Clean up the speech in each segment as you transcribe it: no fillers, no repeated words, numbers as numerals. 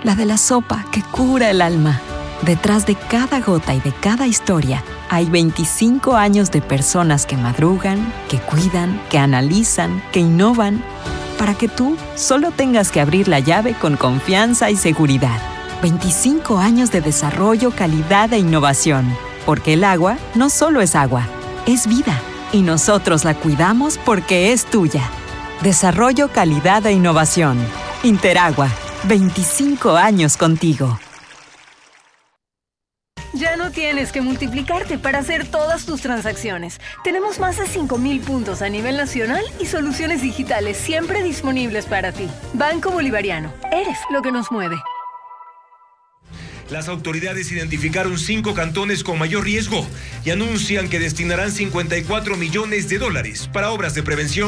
la de la sopa que cura el alma. Detrás de cada gota y de cada historia hay 25 años de personas que madrugan, que cuidan, que analizan, que innovan, para que tú solo tengas que abrir la llave con confianza y seguridad. 25 años de desarrollo, calidad e innovación. Porque el agua no solo es agua, es vida. Y nosotros la cuidamos porque es tuya. Desarrollo, calidad e innovación. Interagua. 25 años contigo. Ya no tienes que multiplicarte para hacer todas tus transacciones. Tenemos más de 5,000 puntos a nivel nacional y soluciones digitales siempre disponibles para ti. Banco Bolivariano. Eres lo que nos mueve. Las autoridades identificaron 5 cantones con mayor riesgo y anuncian que destinarán $54 millones para obras de prevención.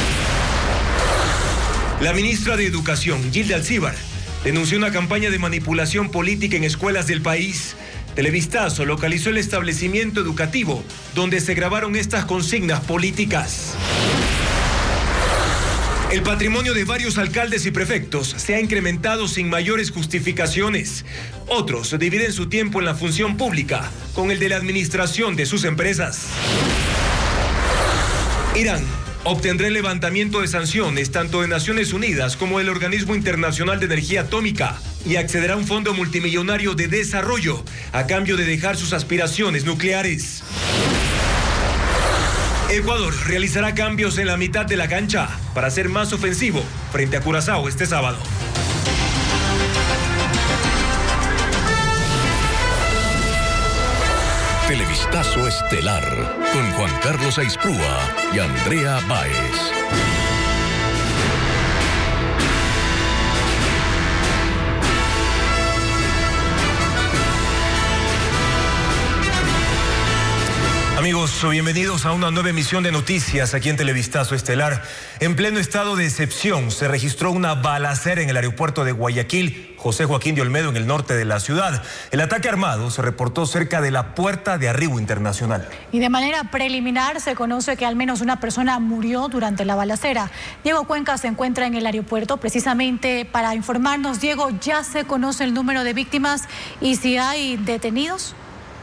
La ministra de Educación, Gilda Alcíbar, denunció una campaña de manipulación política en escuelas del país. Televistazo localizó el establecimiento educativo donde se grabaron estas consignas políticas. El patrimonio de varios alcaldes y prefectos se ha incrementado sin mayores justificaciones. Otros dividen su tiempo en la función pública con el de la administración de sus empresas. Irán obtendrá el levantamiento de sanciones tanto de Naciones Unidas como del Organismo Internacional de Energía Atómica y accederá a un fondo multimillonario de desarrollo a cambio de dejar sus aspiraciones nucleares. Ecuador realizará cambios en la mitad de la cancha para ser más ofensivo frente a Curazao este sábado. Televistazo estelar con Juan Carlos Aizprúa y Andrea Báez. Amigos, bienvenidos a una nueva emisión de noticias aquí en Televistazo Estelar. En pleno estado de excepción se registró una balacera en el aeropuerto de Guayaquil, José Joaquín de Olmedo, en el norte de la ciudad. El ataque armado se reportó cerca de la puerta de arribo internacional. Y de manera preliminar se conoce que al menos una persona murió durante la balacera. Diego Cuenca se encuentra en el aeropuerto precisamente para informarnos. Diego, ¿ya se conoce el número de víctimas y si hay detenidos?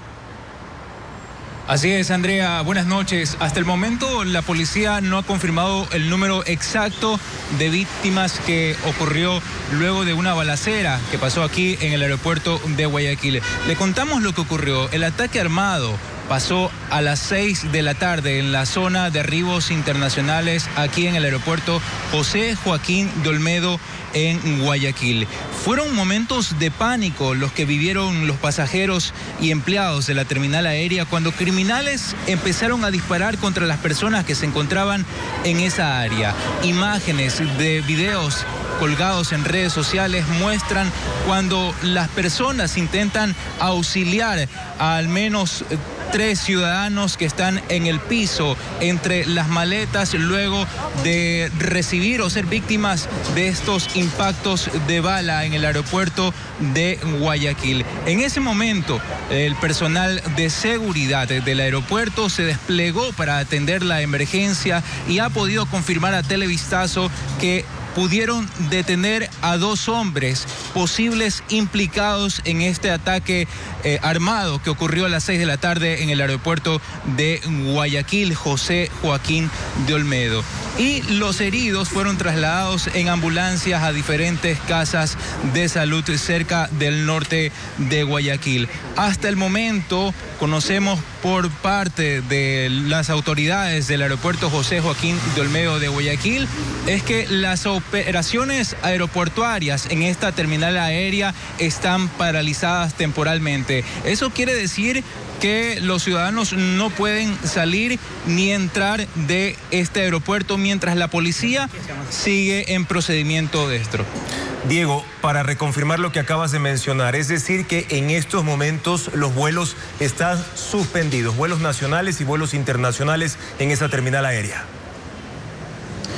Así es, Andrea, buenas noches. Hasta el momento la policía no ha confirmado el número exacto de víctimas que ocurrió luego de una balacera que pasó aquí en el aeropuerto de Guayaquil. Le contamos lo que ocurrió. El ataque armado pasó a las 6 de la tarde en la zona de arribos internacionales aquí en el aeropuerto José Joaquín de Olmedo en Guayaquil. Fueron momentos de pánico los que vivieron los pasajeros y empleados de la terminal aérea cuando criminales empezaron a disparar contra las personas que se encontraban en esa área. Imágenes de videos colgados en redes sociales muestran cuando las personas intentan auxiliar a al menos 3 ciudadanos que están en el piso entre las maletas luego de recibir o ser víctimas de estos impactos de bala en el aeropuerto de Guayaquil. En ese momento, el personal de seguridad del aeropuerto se desplegó para atender la emergencia y ha podido confirmar a Televistazo que pudieron detener a 2 hombres posibles implicados en este ataque armado que ocurrió a las 6 de la tarde en el aeropuerto de Guayaquil, José Joaquín de Olmedo. Y los heridos fueron trasladados en ambulancias a diferentes casas de salud cerca del norte de Guayaquil. Hasta el momento conocemos por parte de las autoridades del aeropuerto José Joaquín de Olmedo de Guayaquil es que las operaciones aeroportuarias en esta terminal aérea están paralizadas temporalmente. Eso quiere decir que los ciudadanos no pueden salir ni entrar de este aeropuerto mientras la policía sigue en procedimiento de esto. Diego, para reconfirmar lo que acabas de mencionar, es decir que en estos momentos los vuelos están suspendidos, vuelos nacionales y vuelos internacionales en esa terminal aérea.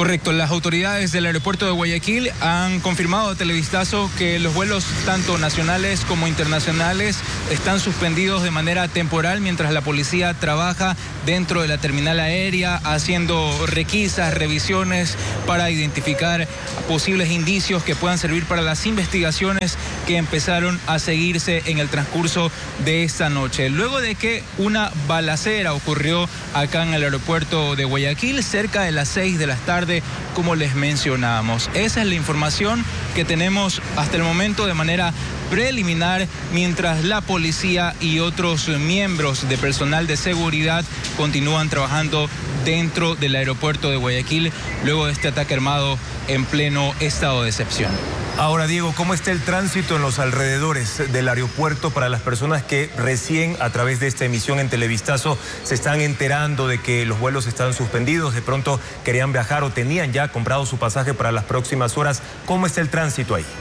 Correcto, las autoridades del aeropuerto de Guayaquil han confirmado a Televistazo que los vuelos tanto nacionales como internacionales están suspendidos de manera temporal mientras la policía trabaja dentro de la terminal aérea haciendo requisas, revisiones para identificar posibles indicios que puedan servir para las investigaciones que empezaron a seguirse en el transcurso de esta noche. Luego de que una balacera ocurrió acá en el aeropuerto de Guayaquil cerca de las 6 de la tarde, como les mencionamos. Esa es la información que tenemos hasta el momento de manera preliminar, mientras la policía y otros miembros de personal de seguridad continúan trabajando dentro del aeropuerto de Guayaquil luego de este ataque armado en pleno estado de excepción. Ahora, Diego, ¿cómo está el tránsito en los alrededores del aeropuerto para las personas que recién a través de esta emisión en Televistazo se están enterando de que los vuelos están suspendidos? De pronto querían viajar o tenían ya comprado su pasaje para las próximas horas. ¿Cómo está el tránsito ahí?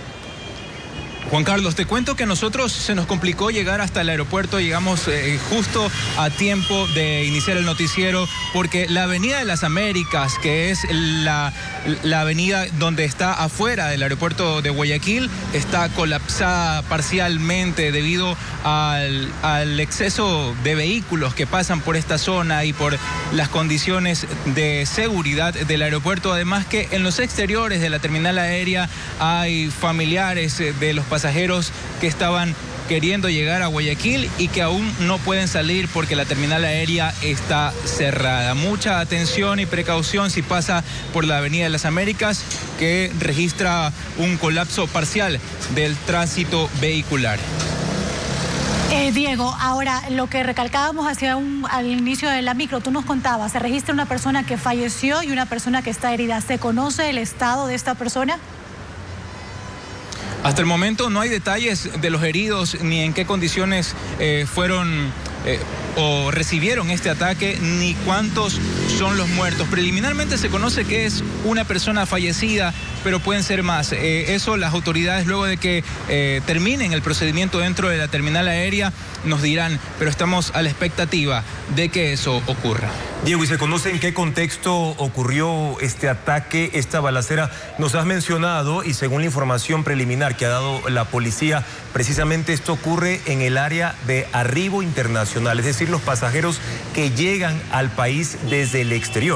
Juan Carlos, te cuento que a nosotros se nos complicó llegar hasta el aeropuerto, llegamos justo a tiempo de iniciar el noticiero porque la Avenida de las Américas, que es la avenida donde está afuera del aeropuerto de Guayaquil, está colapsada parcialmente debido al exceso de vehículos que pasan por esta zona y por las condiciones de seguridad del aeropuerto. Además que en los exteriores de la terminal aérea hay familiares de los pasajeros que estaban queriendo llegar a Guayaquil y que aún no pueden salir porque la terminal aérea está cerrada. Mucha atención y precaución si pasa por la Avenida de las Américas, que registra un colapso parcial del tránsito vehicular. Diego, ahora lo que recalcábamos al inicio de la micro, tú nos contabas, se registra una persona que falleció y una persona que está herida. ¿Se conoce el estado de esta persona? Hasta el momento no hay detalles de los heridos ni en qué condiciones fueron o recibieron este ataque, ni cuántos son los muertos. Preliminarmente se conoce que es una persona fallecida, pero pueden ser más. Eso las autoridades, luego de que terminen el procedimiento dentro de la terminal aérea, nos dirán, pero estamos a la expectativa de que eso ocurra. Diego, ¿y se conoce en qué contexto ocurrió este ataque, esta balacera? Nos has mencionado, y según la información preliminar que ha dado la policía, precisamente esto ocurre en el área de arribo internacional, es decir, los pasajeros que llegan al país desde el exterior.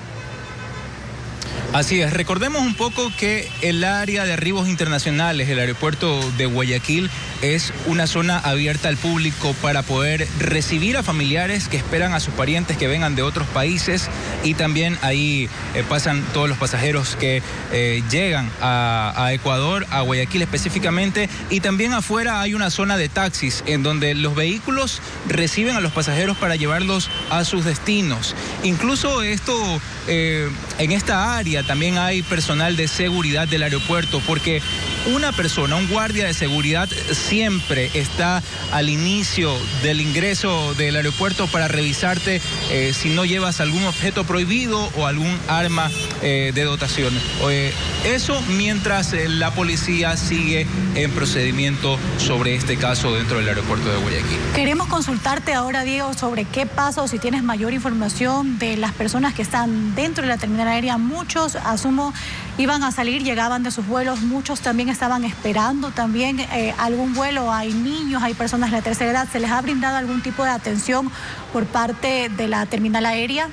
Así es, recordemos un poco que el área de arribos internacionales, el aeropuerto de Guayaquil, es una zona abierta al público para poder recibir a familiares que esperan a sus parientes que vengan de otros países, y también ahí pasan todos los pasajeros que llegan a Ecuador, a Guayaquil específicamente, y también afuera hay una zona de taxis en donde los vehículos reciben a los pasajeros para llevarlos a sus destinos. Incluso esto, en esta área también hay personal de seguridad del aeropuerto, porque una persona, un guardia de seguridad, siempre está al inicio del ingreso del aeropuerto para revisarte si no llevas algún objeto prohibido o algún arma de dotación. Eso mientras la policía sigue en procedimiento sobre este caso dentro del aeropuerto de Guayaquil. Queremos consultarte ahora, Diego, sobre qué pasa o si tienes mayor información de las personas que están dentro de la terminal aérea. Muchos, asumo, iban a salir, llegaban de sus vuelos, muchos también estaban esperando también algún vuelo. Hay niños, hay personas de la tercera edad. ¿Se les ha brindado algún tipo de atención por parte de la terminal aérea?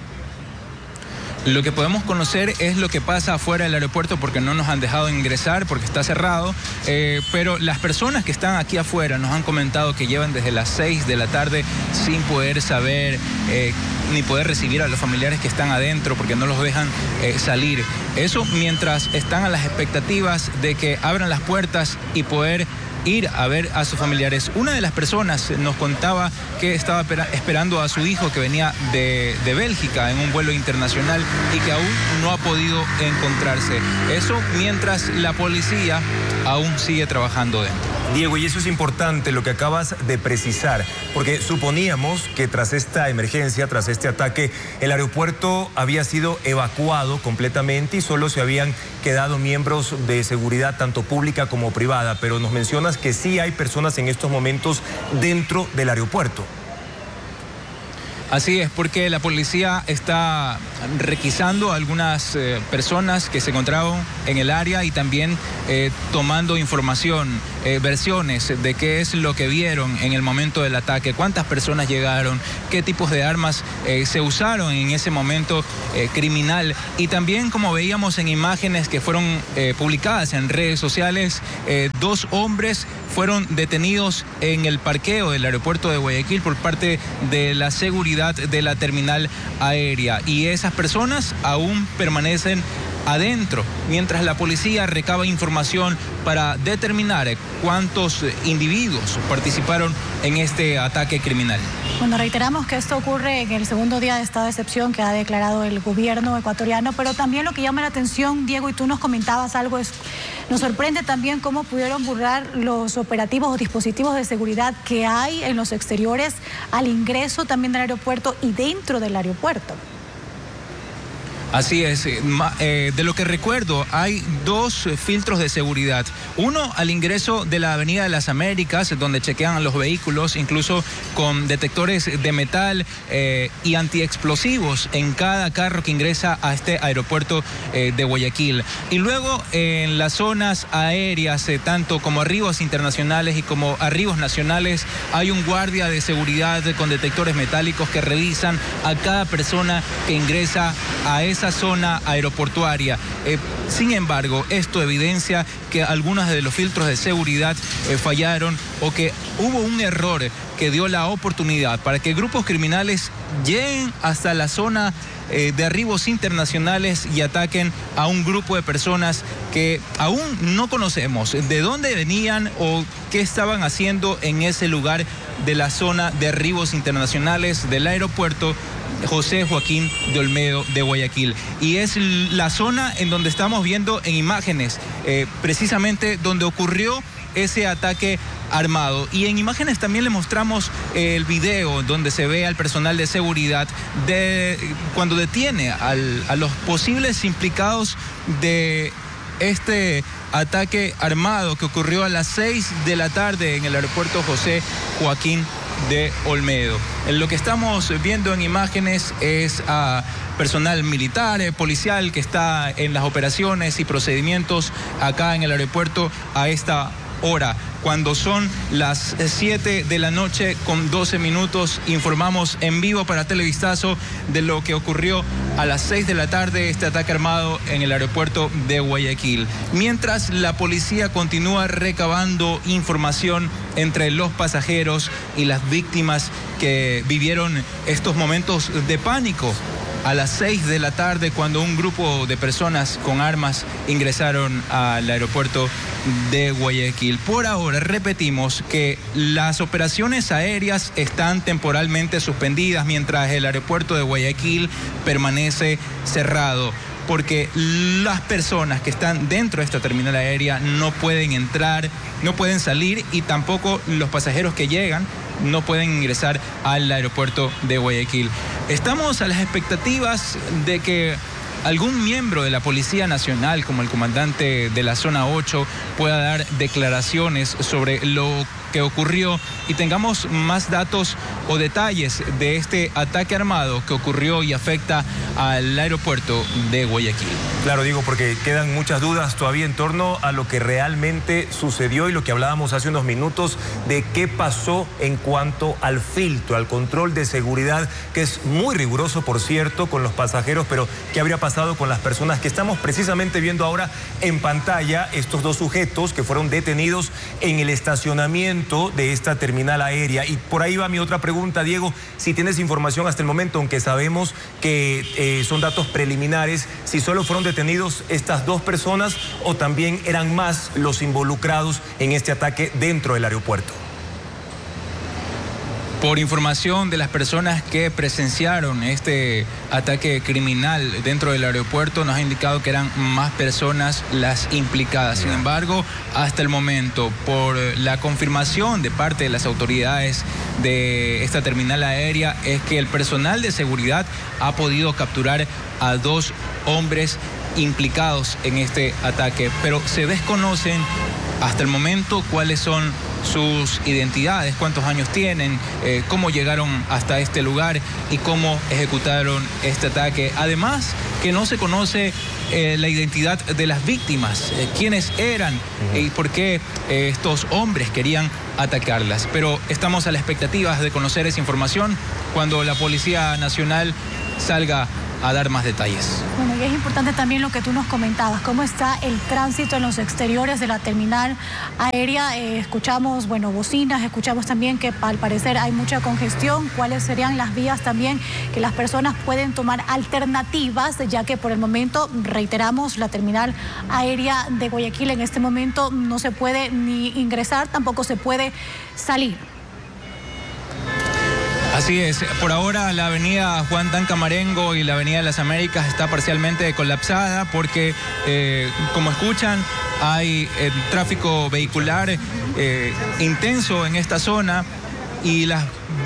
Lo que podemos conocer es lo que pasa afuera del aeropuerto, porque no nos han dejado ingresar porque está cerrado, pero las personas que están aquí afuera nos han comentado que llevan desde las 6 de la tarde sin poder saber ni poder recibir a los familiares que están adentro porque no los dejan salir. Eso mientras están a las expectativas de que abran las puertas y poder ir a ver a sus familiares. Una de las personas nos contaba que estaba esperando a su hijo que venía de Bélgica en un vuelo internacional y que aún no ha podido encontrarse. Eso mientras la policía aún sigue trabajando dentro. Diego, y eso es importante lo que acabas de precisar, porque suponíamos que tras esta emergencia, tras este ataque, el aeropuerto había sido evacuado completamente y solo se habían quedado miembros de seguridad, tanto pública como privada, pero nos mencionas que sí hay personas en estos momentos dentro del aeropuerto. Así es, porque la policía está requisando a algunas personas que se encontraban en el área y también tomando información, versiones de qué es lo que vieron en el momento del ataque, cuántas personas llegaron, qué tipos de armas se usaron en ese momento criminal. Y también, como veíamos en imágenes que fueron publicadas en redes sociales, 2 hombres fueron detenidos en el parqueo del aeropuerto de Guayaquil por parte de la seguridad de la terminal aérea, y esas personas aún permanecen adentro, mientras la policía recaba información para determinar cuántos individuos participaron en este ataque criminal. Bueno, reiteramos que esto ocurre en el segundo día de estado de excepción que ha declarado el gobierno ecuatoriano, pero también lo que llama la atención, Diego, y tú nos comentabas algo, nos sorprende también cómo pudieron burlar los operativos o dispositivos de seguridad que hay en los exteriores al ingreso también del aeropuerto y dentro del aeropuerto. Así es, de lo que recuerdo hay 2 filtros de seguridad. Uno al ingreso de la Avenida de las Américas, donde chequean los vehículos, incluso con detectores de metal y antiexplosivos en cada carro que ingresa a este aeropuerto de Guayaquil. Y luego en las zonas aéreas, tanto como arribos internacionales y como arribos nacionales, hay un guardia de seguridad con detectores metálicos que revisan a cada persona que ingresa a esa zona aeroportuaria. Sin embargo, esto evidencia que algunos de los filtros de seguridad fallaron, o que hubo un error que dio la oportunidad para que grupos criminales lleguen hasta la zona de arribos internacionales y ataquen a un grupo de personas que aún no conocemos de dónde venían o qué estaban haciendo en ese lugar de la zona de arribos internacionales del aeropuerto José Joaquín de Olmedo de Guayaquil. Y es la zona en donde estamos viendo en imágenes, precisamente donde ocurrió ese ataque armado. Y en imágenes también le mostramos el video donde se ve al personal de seguridad cuando detiene a los posibles implicados de este ataque armado que ocurrió a las 6 de la tarde en el aeropuerto José Joaquín de Olmedo. Lo que estamos viendo en imágenes es a personal militar, policial que está en las operaciones y procedimientos acá en el aeropuerto a esta hora. Cuando son las 7 de la noche con 12 minutos, informamos en vivo para Televistazo de lo que ocurrió a las 6 de la tarde, este ataque armado en el aeropuerto de Guayaquil. Mientras la policía continúa recabando información entre los pasajeros y las víctimas que vivieron estos momentos de pánico a las 6 de la tarde, cuando un grupo de personas con armas ingresaron al aeropuerto de Guayaquil. Por ahora, repetimos que las operaciones aéreas están temporalmente suspendidas mientras el aeropuerto de Guayaquil permanece cerrado, porque las personas que están dentro de esta terminal aérea no pueden entrar, no pueden salir, y tampoco los pasajeros que llegan no pueden ingresar al aeropuerto de Guayaquil. Estamos a las expectativas de que algún miembro de la Policía Nacional, como el comandante de la Zona 8, pueda dar declaraciones sobre lo que ocurrió y tengamos más datos o detalles de este ataque armado que ocurrió y afecta al aeropuerto de Guayaquil. Claro, digo, porque quedan muchas dudas todavía en torno a lo que realmente sucedió y lo que hablábamos hace unos minutos de qué pasó en cuanto al filtro, al control de seguridad, que es muy riguroso, por cierto, con los pasajeros, pero qué habría pasado con las personas que estamos precisamente viendo ahora en pantalla, estos 2 sujetos que fueron detenidos en el estacionamiento de esta terminal aérea. Y por ahí va mi otra pregunta, Diego, si tienes información hasta el momento, aunque sabemos que son datos preliminares, si solo fueron detenidos estas 2 personas o también eran más los involucrados en este ataque dentro del aeropuerto. Por información de las personas que presenciaron este ataque criminal dentro del aeropuerto, nos ha indicado que eran más personas las implicadas. Sin embargo, hasta el momento, por la confirmación de parte de las autoridades de esta terminal aérea, es que el personal de seguridad ha podido capturar a 2 hombres implicados en este ataque, pero se desconocen hasta el momento cuáles son sus identidades, cuántos años tienen, cómo llegaron hasta este lugar y cómo ejecutaron este ataque. Además, que no se conoce la identidad de las víctimas, quiénes eran y por qué estos hombres querían atacarlas. Pero estamos a la expectativa de conocer esa información cuando la Policía Nacional salga a dar más detalles. Bueno, y es importante también lo que tú nos comentabas, cómo está el tránsito en los exteriores de la terminal aérea. Escuchamos, bocinas, escuchamos también que al parecer hay mucha congestión. ¿Cuáles serían las vías también que las personas pueden tomar alternativas? Ya que por el momento, reiteramos, la terminal aérea de Guayaquil en este momento no se puede ni ingresar, tampoco se puede salir. Así es, por ahora la avenida Juan Tancamarengo y la avenida de las Américas está parcialmente colapsada porque, como escuchan, hay tráfico vehicular intenso en esta zona y las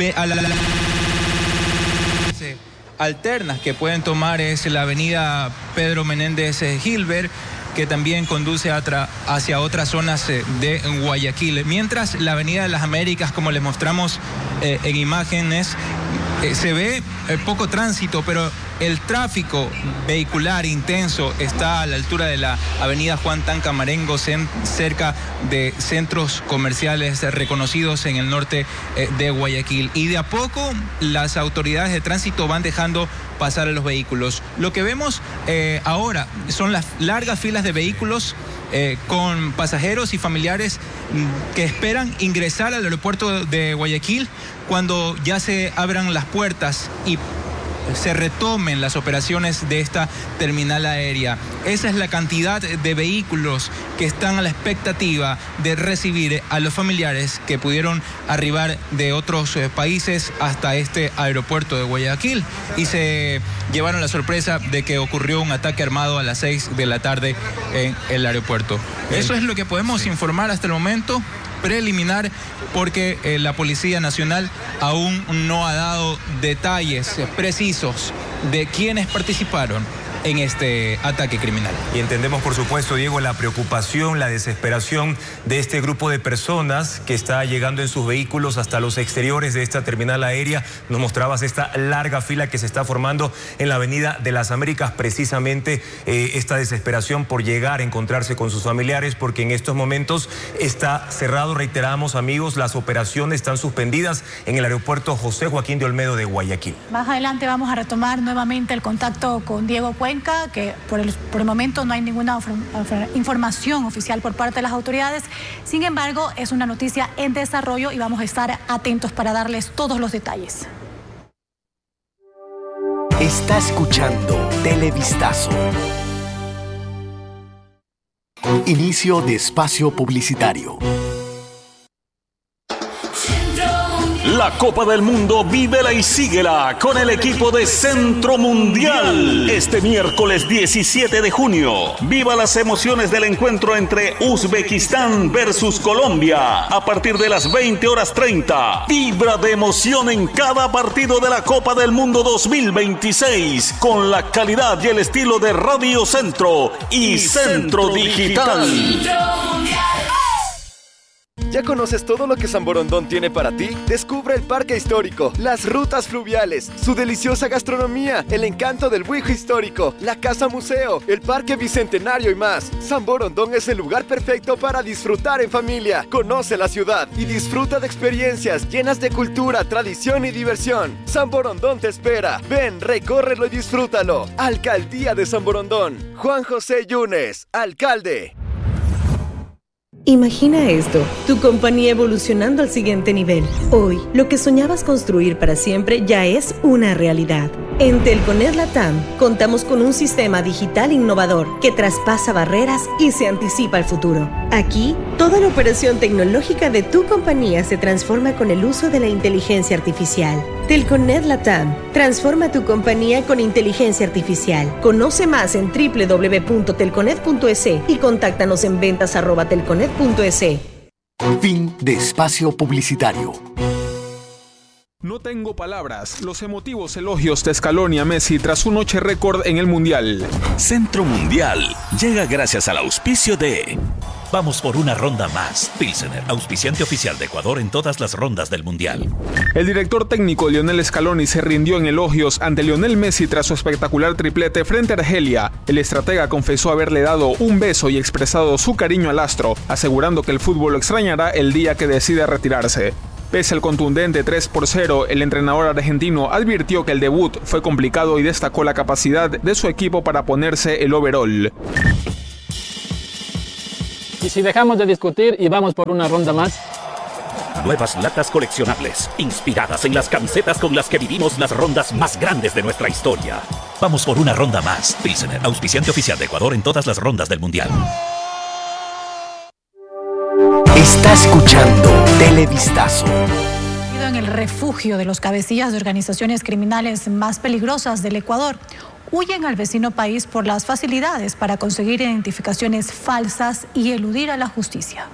alternas que pueden tomar es la avenida Pedro Menéndez Gilbert, que también conduce hacia otras zonas de Guayaquil. Mientras la avenida de las Américas, como les mostramos en imágenes, se ve poco tránsito, pero el tráfico vehicular intenso está a la altura de la avenida Juan Tancamarengo, cerca de centros comerciales reconocidos en el norte de Guayaquil. Y de a poco las autoridades de tránsito van dejando pasar a los vehículos. Lo que vemos ahora son las largas filas de vehículos con pasajeros y familiares que esperan ingresar al aeropuerto de Guayaquil cuando ya se abran las puertas y se retomen las operaciones de esta terminal aérea. Esa es la cantidad de vehículos que están a la expectativa de recibir a los familiares que pudieron arribar de otros países hasta este aeropuerto de Guayaquil y se llevaron la sorpresa de que ocurrió un ataque armado a las 6 de la tarde en el aeropuerto. Eso es lo que podemos informar hasta el momento preliminar, porque la Policía Nacional aún no ha dado detalles precisos de quiénes participaron en este ataque criminal. Y entendemos, por supuesto, Diego, la preocupación, la desesperación de este grupo de personas que está llegando en sus vehículos hasta los exteriores de esta terminal aérea. Nos mostrabas esta larga fila que se está formando en la avenida de las Américas, precisamente esta desesperación por llegar a encontrarse con sus familiares, porque en estos momentos está cerrado, reiteramos, amigos, las operaciones están suspendidas en el aeropuerto José Joaquín de Olmedo de Guayaquil. Más adelante vamos a retomar nuevamente el contacto con Diego Cuenca, que por el momento no hay ninguna información oficial por parte de las autoridades. Sin embargo, es una noticia en desarrollo y vamos a estar atentos para darles todos los detalles. Está escuchando Televistazo. Inicio de espacio publicitario. La Copa del Mundo vívela y síguela con el equipo de Centro Mundial. Este miércoles 17 de junio, viva las emociones del encuentro entre Uzbekistán versus Colombia. A partir de las 20:30, vibra de emoción en cada partido de la Copa del Mundo 2026 con la calidad y el estilo de Radio Centro y Centro Digital. ¿Ya conoces todo lo que San Borondón tiene para ti? Descubre el parque histórico, las rutas fluviales, su deliciosa gastronomía, el encanto del Buijo histórico, la casa museo, el parque bicentenario y más. San Borondón es el lugar perfecto para disfrutar en familia. Conoce la ciudad y disfruta de experiencias llenas de cultura, tradición y diversión. San Borondón te espera. Ven, recórrelo y disfrútalo. Alcaldía de San Borondón. Juan José Yunes, alcalde. Imagina esto, tu compañía evolucionando al siguiente nivel. Hoy, lo que soñabas construir para siempre ya es una realidad. En Telconet Latam, contamos con un sistema digital innovador que traspasa barreras y se anticipa al futuro. Aquí, toda la operación tecnológica de tu compañía se transforma con el uso de la inteligencia artificial. Telconet Latam, transforma tu compañía con inteligencia artificial. Conoce más en www.telconet.es y contáctanos en ventas@telconet.es. Fin de espacio publicitario. No tengo palabras. Los emotivos elogios de Scaloni a Messi tras su noche récord en el Mundial. Centro Mundial llega gracias al auspicio de Vamos por una ronda más. Pilsener, auspiciante oficial de Ecuador en todas las rondas del Mundial. El director técnico Lionel Scaloni se rindió en elogios ante Lionel Messi tras su espectacular triplete frente a Argelia. El estratega confesó haberle dado un beso y expresado su cariño al astro, asegurando que el fútbol lo extrañará el día que decida retirarse. Pese al contundente 3-0, el entrenador argentino advirtió que el debut fue complicado y destacó la capacidad de su equipo para ponerse el overall. Y si dejamos de discutir y vamos por una ronda más. Nuevas latas coleccionables, inspiradas en las camisetas con las que vivimos las rondas más grandes de nuestra historia. Vamos por una ronda más. Pilsener, auspiciante oficial de Ecuador en todas las rondas del Mundial. Está escuchando Televistazo. En el refugio de los cabecillas de organizaciones criminales más peligrosas del Ecuador, huyen al vecino país por las facilidades para conseguir identificaciones falsas y eludir a la justicia.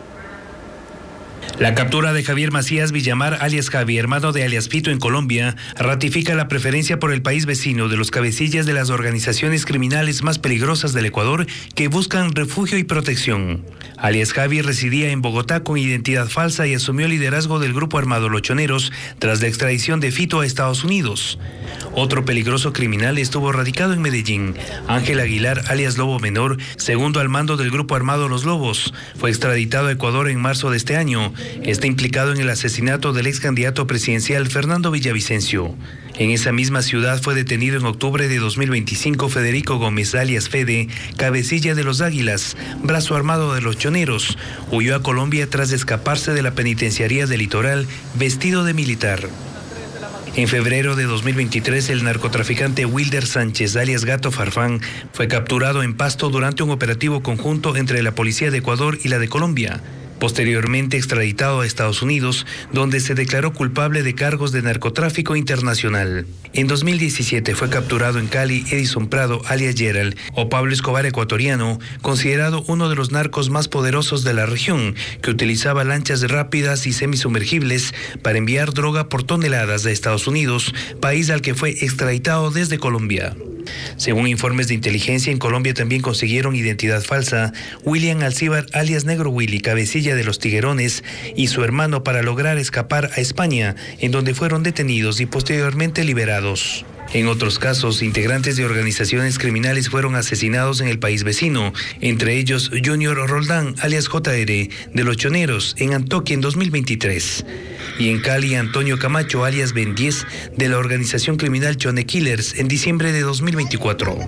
La captura de Javier Macías Villamar, alias Javi, hermano de alias Fito en Colombia, ratifica la preferencia por el país vecino de los cabecillas de las organizaciones criminales más peligrosas del Ecuador que buscan refugio y protección. Alias Javi residía en Bogotá con identidad falsa y asumió el liderazgo del grupo armado Los Choneros tras la extradición de Fito a Estados Unidos. Otro peligroso criminal estuvo radicado en Medellín. Ángel Aguilar, alias Lobo Menor, segundo al mando del grupo armado Los Lobos, fue extraditado a Ecuador en marzo de este año. Está implicado en el asesinato del ex candidato presidencial Fernando Villavicencio. En esa misma ciudad fue detenido en octubre de 2025 Federico Gómez, alias Fede, cabecilla de los Águilas, brazo armado de Los Choneros. Huyó a Colombia tras escaparse de la penitenciaría del Litoral vestido de militar. En febrero de 2023, el narcotraficante Wilder Sánchez, alias Gato Farfán, fue capturado en Pasto durante un operativo conjunto entre la Policía de Ecuador y la de Colombia. Posteriormente extraditado a Estados Unidos, donde se declaró culpable de cargos de narcotráfico internacional. En 2017 fue capturado en Cali Edison Prado, alias Gerald, o Pablo Escobar ecuatoriano, considerado uno de los narcos más poderosos de la región, que utilizaba lanchas rápidas y semisumergibles para enviar droga por toneladas a Estados Unidos, país al que fue extraditado desde Colombia. Según informes de inteligencia, en Colombia también consiguieron identidad falsa William Alcíbar, alias Negro Willy, cabecilla de los Tiguerones, y su hermano para lograr escapar a España, en donde fueron detenidos y posteriormente liberados. En otros casos, integrantes de organizaciones criminales fueron asesinados en el país vecino, entre ellos Junior Roldán, alias JR, de Los Choneros, en Antioquia en 2023. Y en Cali, Antonio Camacho, alias Ben 10, de la organización criminal Chone Killers, en diciembre de 2024.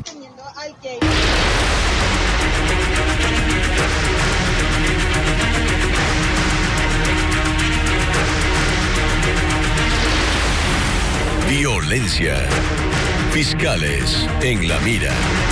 Violencia. Fiscales en la mira.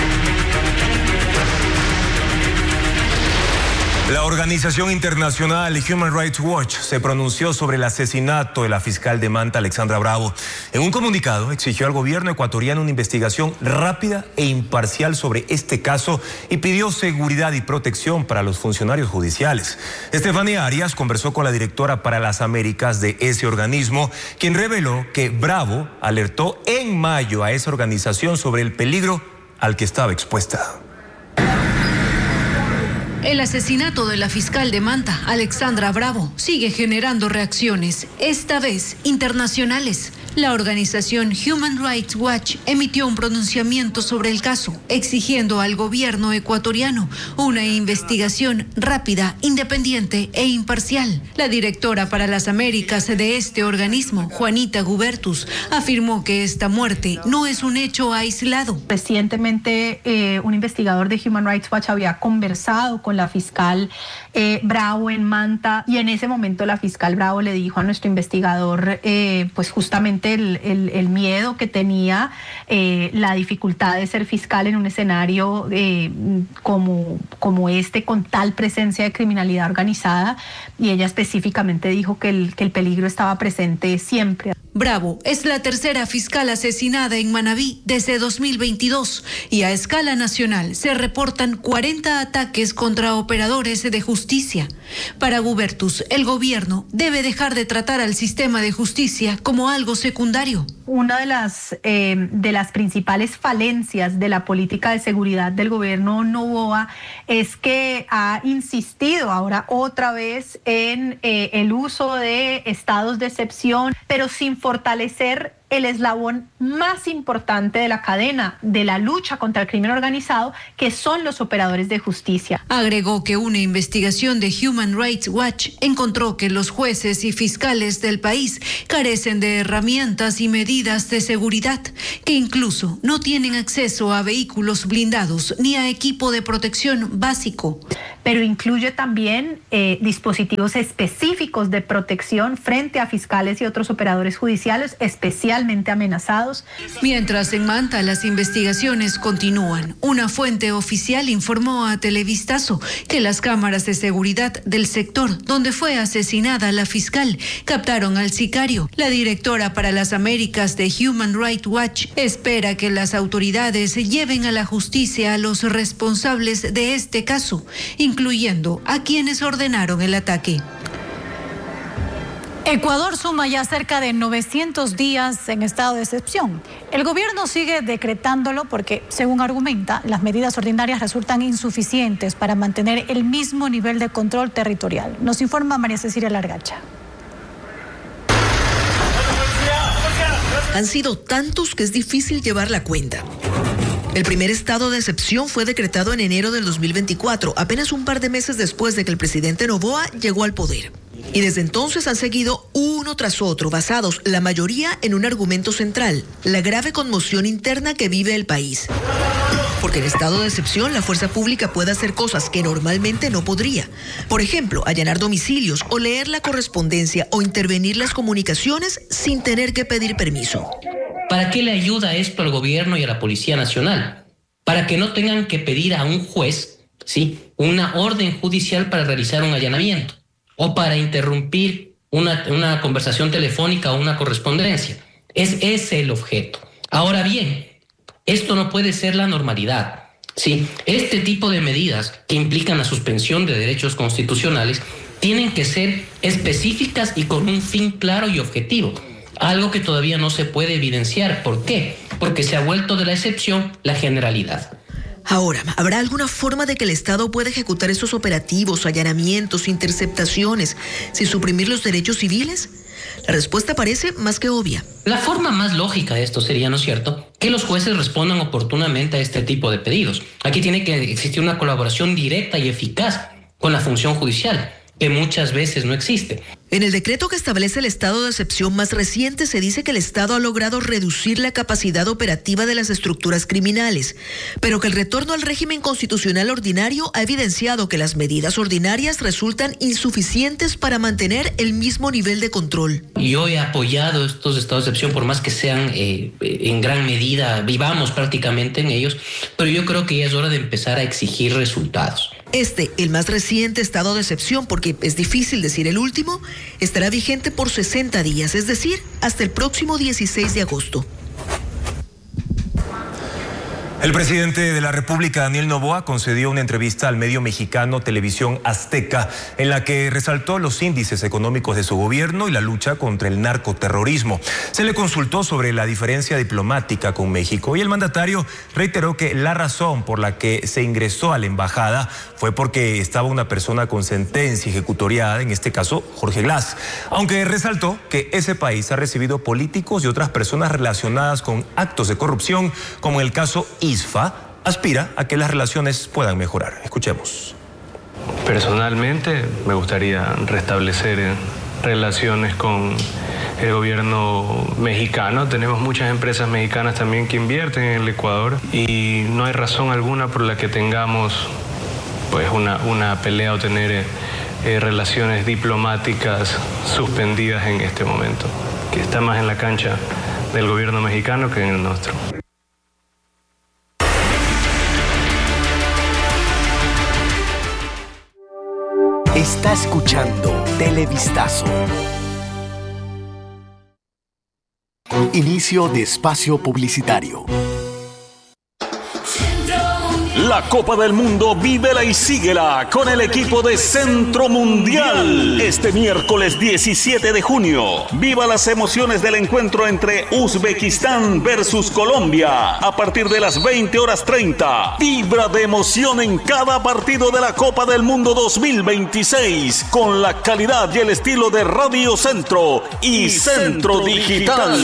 La organización internacional Human Rights Watch se pronunció sobre el asesinato de la fiscal de Manta, Alexandra Bravo. En un comunicado exigió al gobierno ecuatoriano una investigación rápida e imparcial sobre este caso y pidió seguridad y protección para los funcionarios judiciales. Estefanía Arias conversó con la directora para las Américas de ese organismo, quien reveló que Bravo alertó en mayo a esa organización sobre el peligro al que estaba expuesta. El asesinato de la fiscal de Manta, Alexandra Bravo, sigue generando reacciones, esta vez internacionales. La organización Human Rights Watch emitió un pronunciamiento sobre el caso, exigiendo al gobierno ecuatoriano una investigación rápida, independiente e imparcial. La directora para las Américas de este organismo, Juanita Gubertus, afirmó que esta muerte no es un hecho aislado. Recientemente, un investigador de Human Rights Watch había conversado con la fiscal Bravo en Manta, y en ese momento la fiscal Bravo le dijo a nuestro investigador pues justamente el miedo que tenía, la dificultad de ser fiscal en un escenario como este, con tal presencia de criminalidad organizada, y ella específicamente dijo que el peligro estaba presente siempre. Bravo es la tercera fiscal asesinada en Manabí desde 2022 y a escala nacional se reportan 40 ataques contra operadores de justicia. Para Gubertus, el gobierno debe dejar de tratar al sistema de justicia como algo secundario secundario. Una de las principales falencias de la política de seguridad del gobierno Noboa es que ha insistido ahora otra vez en el uso de estados de excepción, pero sin fortalecer el eslabón más importante de la cadena de la lucha contra el crimen organizado, que son los operadores de justicia. Agregó que una investigación de Human Rights Watch encontró que los jueces y fiscales del país carecen de herramientas y medidas de seguridad, que incluso no tienen acceso a vehículos blindados ni a equipo de protección básico. Pero incluye también dispositivos específicos de protección frente a fiscales y otros operadores judiciales especialmente amenazados. Mientras en Manta las investigaciones continúan, una fuente oficial informó a Televistazo que las cámaras de seguridad del sector donde fue asesinada la fiscal captaron al sicario. La directora para las Américas de Human Rights Watch espera que las autoridades lleven a la justicia a los responsables de este caso, incluyendo a quienes ordenaron el ataque. Ecuador suma ya cerca de 900 días en estado de excepción. El gobierno sigue decretándolo porque, según argumenta, las medidas ordinarias resultan insuficientes para mantener el mismo nivel de control territorial. Nos informa María Cecilia Largacha. Han sido tantos que es difícil llevar la cuenta. El primer estado de excepción fue decretado en enero del 2024, apenas un par de meses después de que el presidente Noboa llegó al poder. Y desde entonces han seguido uno tras otro, basados la mayoría en un argumento central: la grave conmoción interna que vive el país. Porque en estado de excepción la fuerza pública puede hacer cosas que normalmente no podría. Por ejemplo, allanar domicilios o leer la correspondencia o intervenir las comunicaciones sin tener que pedir permiso. ¿Para qué le ayuda esto al gobierno y a la Policía Nacional? Para que no tengan que pedir a un juez, ¿sí?, una orden judicial para realizar un allanamiento o para interrumpir una conversación telefónica o una correspondencia. Es ese el objeto. Ahora bien, esto no puede ser la normalidad, ¿sí? Este tipo de medidas que implican la suspensión de derechos constitucionales tienen que ser específicas y con un fin claro y objetivo. Algo que todavía no se puede evidenciar. ¿Por qué? Porque se ha vuelto de la excepción la generalidad. Ahora, ¿habrá alguna forma de que el Estado pueda ejecutar estos operativos, allanamientos, interceptaciones, sin suprimir los derechos civiles? La respuesta parece más que obvia. La forma más lógica de esto sería, ¿no es cierto?, que los jueces respondan oportunamente a este tipo de pedidos. Aquí tiene que existir una colaboración directa y eficaz con la función judicial, que muchas veces no existe. En el decreto que establece el estado de excepción más reciente se dice que el Estado ha logrado reducir la capacidad operativa de las estructuras criminales, pero que el retorno al régimen constitucional ordinario ha evidenciado que las medidas ordinarias resultan insuficientes para mantener el mismo nivel de control. Yo he apoyado estos estados de excepción, por más que sean en gran medida, vivamos prácticamente en ellos, pero yo creo que ya es hora de empezar a exigir resultados. El más reciente estado de excepción, porque es difícil decir el último, estará vigente por 60 días, es decir, hasta el próximo 16 de agosto. El presidente de la República, Daniel Noboa, concedió una entrevista al medio mexicano Televisión Azteca, en la que resaltó los índices económicos de su gobierno y la lucha contra el narcoterrorismo. Se le consultó sobre la diferencia diplomática con México y el mandatario reiteró que la razón por la que se ingresó a la embajada fue porque estaba una persona con sentencia ejecutoriada, en este caso Jorge Glass, aunque resaltó que ese país ha recibido políticos y otras personas relacionadas con actos de corrupción, como en el caso ISFA. Aspira a que las relaciones puedan mejorar. Escuchemos. Personalmente me gustaría restablecer relaciones con el gobierno mexicano. Tenemos muchas empresas mexicanas también que invierten en el Ecuador y no hay razón alguna por la que tengamos pues una pelea o tener relaciones diplomáticas suspendidas en este momento, que está más en la cancha del gobierno mexicano que en el nuestro. Está escuchando Televistazo. Inicio de espacio publicitario. La Copa del Mundo vívela y síguela con el equipo de Centro Mundial. Este miércoles 17 de junio, viva las emociones del encuentro entre Uzbekistán versus Colombia. A partir de las 20:30, vibra de emoción en cada partido de la Copa del Mundo 2026 con la calidad y el estilo de Radio Centro y Centro Digital.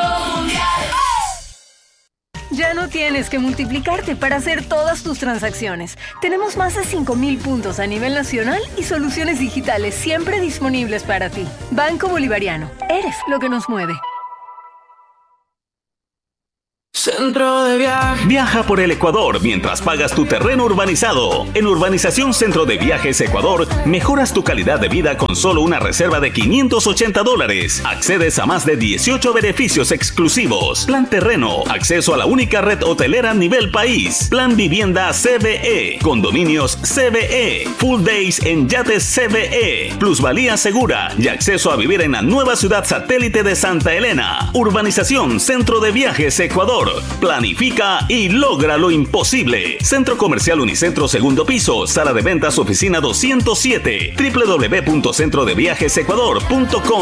Ya no tienes que multiplicarte para hacer todas tus transacciones. Tenemos más de 5,000 puntos a nivel nacional y soluciones digitales siempre disponibles para ti. Banco Bolivariano. Eres lo que nos mueve. Centro de Viajes. Viaja por el Ecuador mientras pagas tu terreno urbanizado. En Urbanización Centro de Viajes Ecuador, mejoras tu calidad de vida con solo una reserva de $580. Accedes a más de 18 beneficios exclusivos. Plan terreno, acceso a la única red hotelera a nivel país. Plan vivienda CBE, condominios CBE, full days en yates CBE, plusvalía segura y acceso a vivir en la nueva ciudad satélite de Santa Elena. Urbanización Centro de Viajes Ecuador. Planifica y logra lo imposible. Centro Comercial Unicentro, segundo piso, sala de ventas, oficina 207, www.centrodeviajesecuador.com.